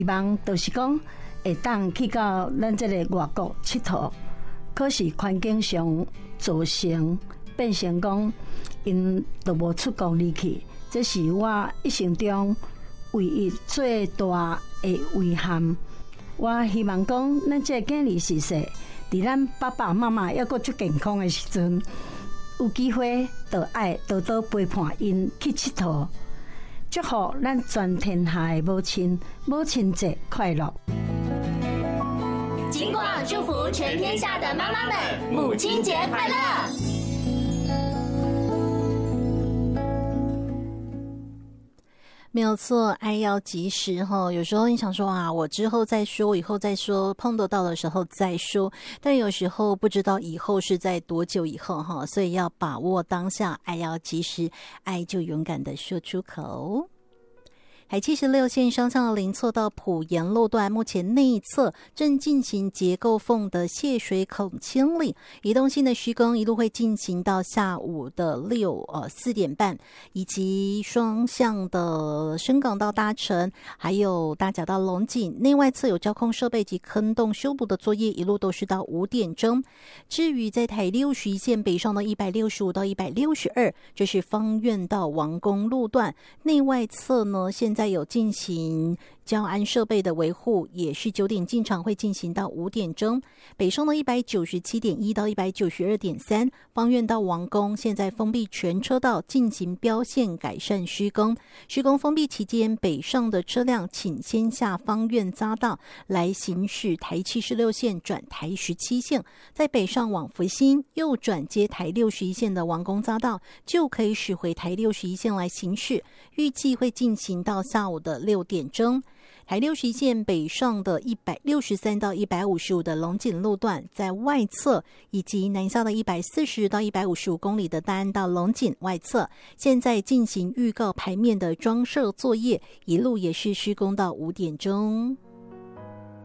希望就是讲会当去到咱这个外国佚佗，可是环境上造成变成讲因都无出国离去，这是我一生中唯一最大的遗憾。我希望讲咱这个囝儿是说，伫咱爸爸妈妈还阁足健康的时阵，有机会就爱多多陪伴因去佚佗。祝福咱全天下的母亲，母亲节快乐！ 金广祝福全天下的妈妈们，母亲节快乐！ 没有错，爱要及时哈。有时候你想说啊，我之后再说，以后再说，碰得到的时候再说。但有时候不知道以后是在多久以后哈，所以要把握当下，爱要及时，爱就勇敢的说出口。台76线双向的林厝到埔盐路段，目前内侧正进行结构缝的泄水孔清理，移动性的施工一路会进行到下午的4点半，以及双向的深港道搭乘，还有大甲到龙井内外侧有交控设备及坑洞修补的作业，一路都是到5点钟。至于在台61线北上的165到162，这是芳苑到王公路段，内外侧呢现在有进行交安设备的维护，也是9点进场，会进行到5点钟。北上的197.1到192.3，芳苑到王公现在封闭全车道进行标线改善施工。施工封闭期间，北上的车辆请先下芳苑匝道来行驶台76线转台17线，在北上往福兴右转接台61线的王公匝道，就可以驶回台61线来行驶。预计会进行到下午的6点钟。台61线北上的163到155的龙井路段，在外侧以及南下的140到155公里的大安到龙井外侧，现在进行预告牌面的装设作业，一路也是施工到5点钟。